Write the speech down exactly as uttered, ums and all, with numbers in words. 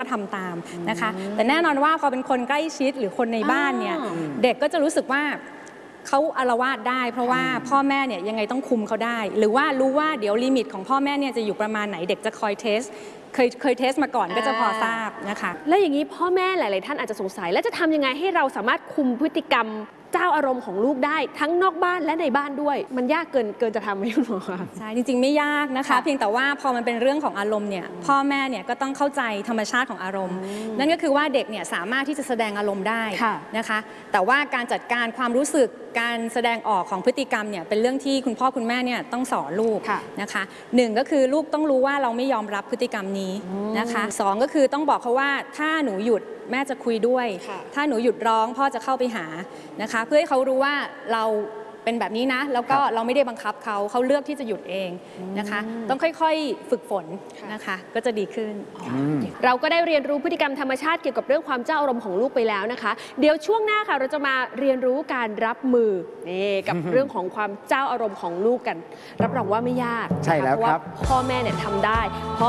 ทำตามนะคะแต่แน่นอนว่าพอเป็นคนใกล้ชิดหรือคนในบ้านเนี่ยเด็กก็จะรู้สึกว่าเขาอาละวาดได้เพราะว่าพ่อแม่เนี่ยยังไงต้องคุมเขาได้หรือว่ารู้ว่าเดี๋ยวลิมิตของพ่อแม่เนี่ยจะอยู่ประมาณไหนเด็กจะคอยเทสเคยเคยเทสมาก่อนก็จะพอทราบนะคะแล้วอย่างนี้พ่อแม่หลายๆท่านอาจจะสงสัยแล้วจะทำยังไงให้เราสามารถคุมพฤติกรรมเจ้าอารมณ์ของลูกได้ทั้งนอกบ้านและในบ้านด้วยมันยากเกินเกินจะทำไหมคุณหมอคะใช่จริงๆไม่ยากนะคะเพียงแต่ว่าพอมันเป็นเรื่องของอารมณ์เนี่ยพ่อแม่เนี่ยก็ต้องเข้าใจธรรมชาติของอารมณ์นั่นก็คือว่าเด็กเนี่ยสามารถที่จะแสดงอารมณ์ได้นะคะแต่ว่าการจัดการความรู้สึกการแสดงออกของพฤติกรรมเนี่ยเป็นเรื่องที่คุณพ่อคุณแม่เนี่ยต้องสอนลูกนะคะหนึ่งก็คือลูกต้องรู้ว่าเราไม่ยอมรับพฤติกรรมนี้นะคะสองก็คือต้องบอกเขาว่าถ้าหนูหยุดแม่จะคุยด้วยถ้าหนูหยุดร้องพ่อจะเข้าไปหานะคะเพื่อให้เขารู้ว่าเราเป็นแบบนี้นะแล้วก็เราไม่ได้บังคับเขาเขาเลือกที่จะหยุดเองนะคะต้องค่อยๆฝึกฝนนะคะก็จะดีขึ้นเราก็ได้เรียนรู้พฤติกรรมธรรมชาติเกี่ยวกับเรื่องความเจ้าอารมณ์ของลูกไปแล้วนะคะเดี๋ยวช่วงหน้าค่ะเราจะมาเรียนรู้การรับมือนี่กับเรื่องของความเจ้าอารมณ์ของลูกกันรับรองว่าไม่ยากใช่แล้วครับเพราะว่าพ่อแม่เนี่ยทำได้